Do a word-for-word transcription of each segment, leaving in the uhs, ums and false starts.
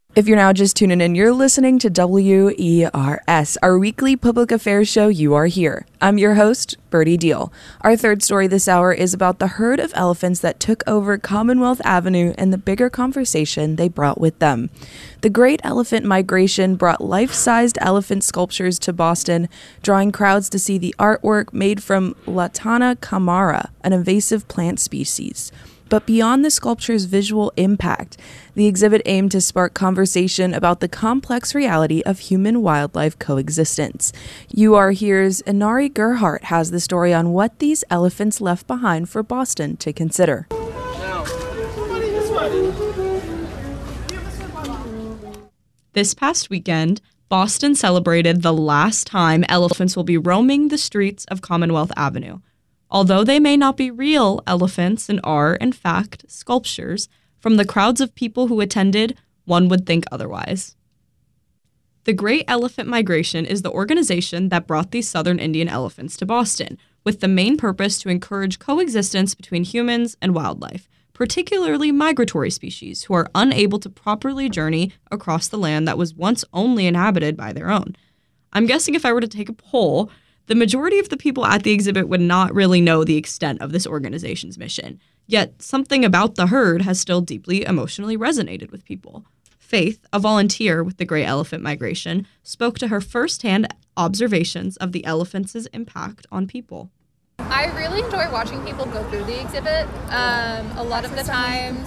If you're now just tuning in, you're listening to W E R S, our weekly public affairs show, You Are Here. I'm your host, Birdie Deal. Our third story this hour is about the herd of elephants that took over Commonwealth Avenue and the bigger conversation they brought with them. The Great Elephant Migration brought life-sized elephant sculptures to Boston, drawing crowds to see the artwork made from Lantana camara, an invasive plant species. But beyond the sculpture's visual impact, the exhibit aimed to spark conversation about the complex reality of human-wildlife coexistence. You Are Here's Inari Gerhardt has the story on what these elephants left behind for Boston to consider. This past weekend, Boston celebrated the last time elephants will be roaming the streets of Commonwealth Avenue. Although they may not be real elephants and are, in fact, sculptures, from the crowds of people who attended, one would think otherwise. The Great Elephant Migration is the organization that brought these southern Indian elephants to Boston, with the main purpose to encourage coexistence between humans and wildlife, particularly migratory species who are unable to properly journey across the land that was once only inhabited by their own. I'm guessing if I were to take a poll, the majority of the people at the exhibit would not really know the extent of this organization's mission, yet something about the herd has still deeply emotionally resonated with people. Faith, a volunteer with the Great Elephant Migration, spoke to her firsthand observations of the elephants' impact on people. I really enjoy watching people go through the exhibit. Um, a lot of the times,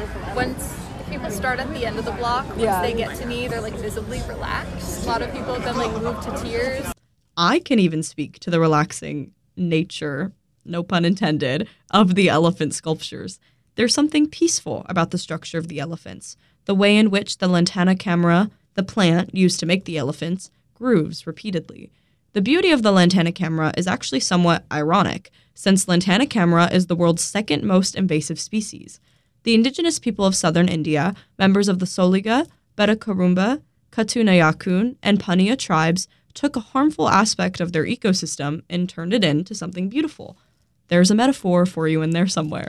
once people start at the end of the block, once yeah. they get to me, they're like visibly relaxed. A lot of people have been like moved to tears. I can even speak to the relaxing nature, no pun intended, of the elephant sculptures. There's something peaceful about the structure of the elephants, the way in which the Lantana camara, the plant used to make the elephants, grooves repeatedly. The beauty of the Lantana camara is actually somewhat ironic, since Lantana camara is the world's second most invasive species. The indigenous people of southern India, members of the Soliga, Betakurumba, Katunayakun, and Pania tribes, took a harmful aspect of their ecosystem and turned it into something beautiful. There's a metaphor for you in there somewhere.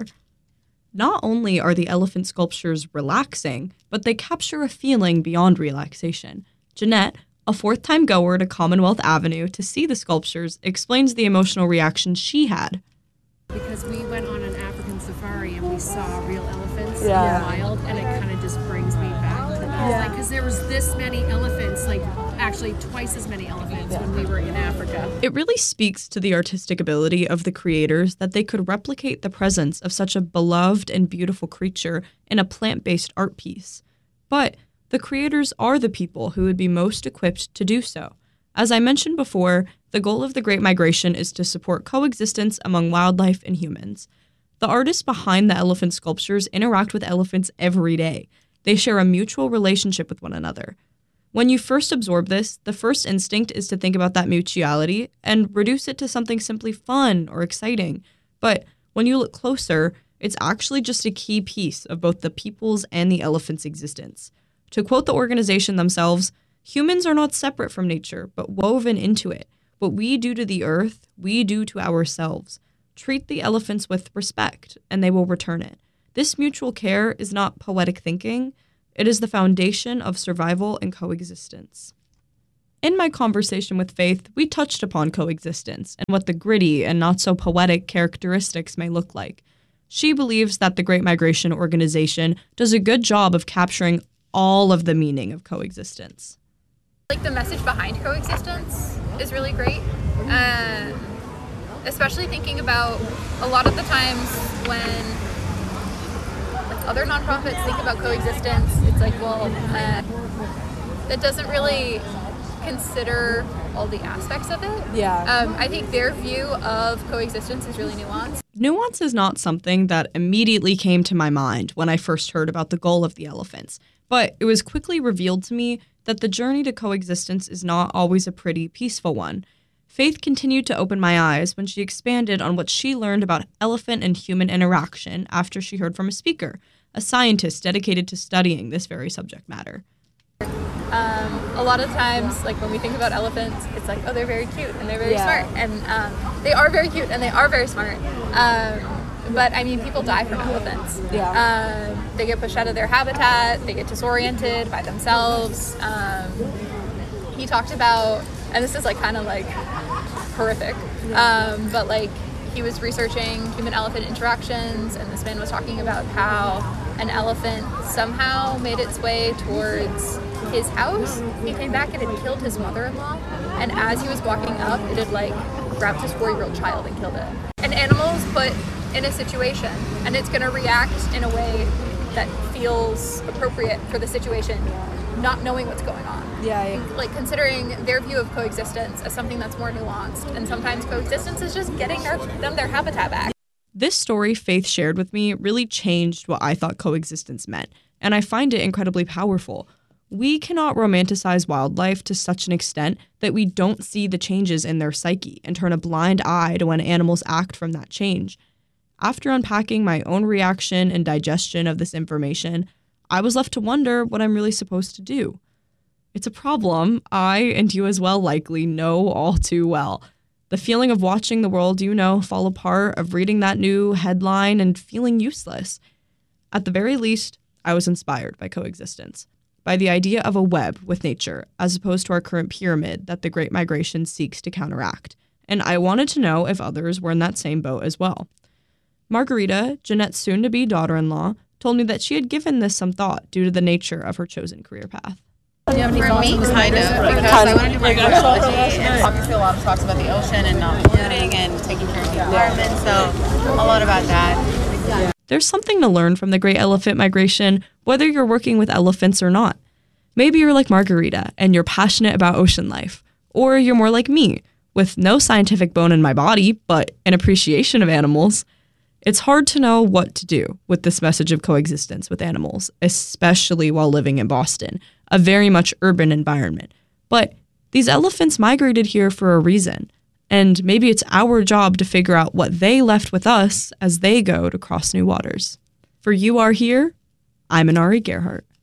Not only are the elephant sculptures relaxing, but they capture a feeling beyond relaxation. Jeanette, a fourth-time goer to Commonwealth Avenue to see the sculptures, explains the emotional reaction she had. Because we went on an African safari and we saw real elephants yeah. in the wild, and it kind of just brings me back to that. Yeah. Like, because there was this many elephants, like actually twice as many elephants yeah. when we were in Africa. It really speaks to the artistic ability of the creators that they could replicate the presence of such a beloved and beautiful creature in a plant-based art piece. But the creators are the people who would be most equipped to do so. As I mentioned before, the goal of the Great Migration is to support coexistence among wildlife and humans. The artists behind the elephant sculptures interact with elephants every day. They share a mutual relationship with one another. When you first absorb this, the first instinct is to think about that mutuality and reduce it to something simply fun or exciting. But when you look closer, it's actually just a key piece of both the people's and the elephant's existence. To quote the organization themselves, humans are not separate from nature, but woven into it. What we do to the earth, we do to ourselves. Treat the elephants with respect, and they will return it. This mutual care is not poetic thinking. It is the foundation of survival and coexistence. In my conversation with Faith, we touched upon coexistence and what the gritty and not so poetic characteristics may look like. She believes that the Great Migration Organization does a good job of capturing all of the meaning of coexistence. Like the message behind coexistence is really great, uh, especially thinking about a lot of the times when like other nonprofits think about coexistence, it's like, well, uh, that doesn't really consider all the aspects of it. Yeah. Um, I think their view of coexistence is really nuanced. Nuance is not something that immediately came to my mind when I first heard about the goal of the elephants, but it was quickly revealed to me that the journey to coexistence is not always a pretty, peaceful one. Faith continued to open my eyes when she expanded on what she learned about elephant and human interaction after she heard from a speaker, a scientist dedicated to studying this very subject matter. Um, a lot of times, like when we think about elephants, it's like, oh, they're very cute and they're very yeah. smart. And um, they are very cute and they are very smart. Um, but I mean, people die from elephants. Yeah. Um, they get pushed out of their habitat, they get disoriented by themselves. Um, he talked about, and this is like kind of like horrific, um, but like he was researching human-elephant interactions, and this man was talking about how an elephant somehow made its way towards his house. He came back and had killed his mother-in-law, and as he was walking up, it had like grabbed his four-year-old child and killed it. An animal's put in a situation, and it's going to react in a way that feels appropriate for the situation, not knowing what's going on. Yeah. Like considering their view of coexistence as something that's more nuanced, and sometimes coexistence is just getting their, them their habitat back. This story Faith shared with me really changed what I thought coexistence meant, and I find it incredibly powerful. We cannot romanticize wildlife to such an extent that we don't see the changes in their psyche and turn a blind eye to when animals act from that change. After unpacking my own reaction and digestion of this information, I was left to wonder what I'm really supposed to do. It's a problem I, and you as well, likely know all too well. The feeling of watching the world you know fall apart, of reading that new headline and feeling useless. At the very least, I was inspired by coexistence, by the idea of a web with nature, as opposed to our current pyramid that the Great Migration seeks to counteract. And I wanted to know if others were in that same boat as well. Margarita, Jeanette's soon-to-be daughter-in-law, told me that she had given this some thought due to the nature of her chosen career path. Do you have any thoughts? For me, kind of, because I want to do microbiology, and obviously a lot of talks about the ocean and not polluting and taking care of the environment, so a lot about that. There's something to learn from the Great Elephant Migration, whether you're working with elephants or not. Maybe you're like Margarita and you're passionate about ocean life, or you're more like me, with no scientific bone in my body, but an appreciation of animals. It's hard to know what to do with this message of coexistence with animals, especially while living in Boston, a very much urban environment. But these elephants migrated here for a reason, and maybe it's our job to figure out what they left with us as they go to cross new waters. For You Are Here, I'm Inari Gerhart.